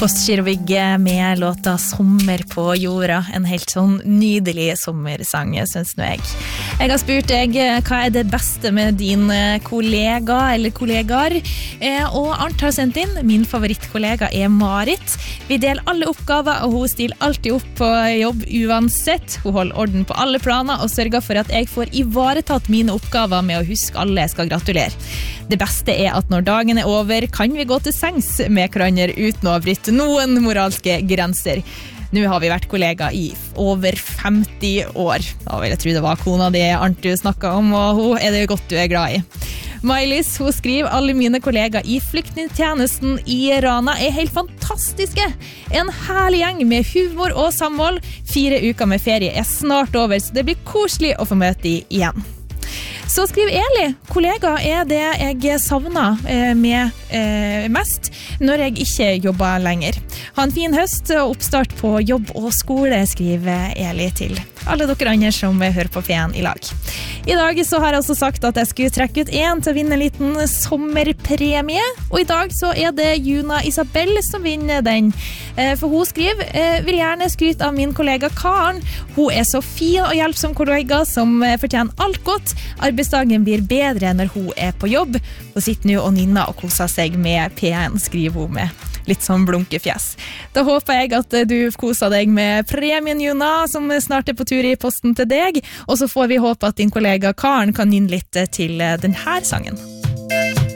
Postgirobygget med låta Sommer på jorda. En helt sånn nydelig sommersang, synes nå jeg. Jeg har spurt deg hva det beste med din kollega eller kollegaer, og Arnt har sendt inn. Min favorittkollega Marit. Vi deler alle oppgaver, og hun stiller alltid opp på jobb uansett. Hun holder orden på alle planer og sørger for at jeg får ivaretatt mine oppgaver med å huske alle jeg skal gratulere. Det beste at når dagen over, kan vi gå til sengs med hverandre uten å avbryte noen moralske grenser. Nå har vi vært kollegaer i over 50 år. Da vil jeg tro det var kona di Arnt du snakket om, og hun det godt du glad i. Mailis, hun skriver, alle mine kollegaer i flyktningtjenesten i Rana helt fantastiske. En herlig gjeng med humor og samhold. 4 uker med ferie snart over, så det blir koselig å få møte de igjen. Så skriver Eli, kollega det jeg savner med mest når jeg ikke jobber lenger. Ha en fin høst og oppstart på jobb og skole, skriver Eli til alle dere andre som hører på P1 i lag. I dag så har jeg også sagt at jeg skulle trekke ut en til å vinne en liten sommerpremie, og i dag så det Juna Isabel som vinner den. For hun skriver, vil gjerne skryte av min kollega Karen. Hun så fin og hjelpsom kollega som fortjener alt godt. Arbeidsdagen blir bedre når hun på jobb. Hun sitter nå og nynner og koser seg med P1, skriver hun med litt sånn blunkefjes. Da håper jeg at du koser deg med premien, Juna, som snart på tur i posten til deg, og så får vi håpe at din kollega Karen kan nynne litt til denne sangen.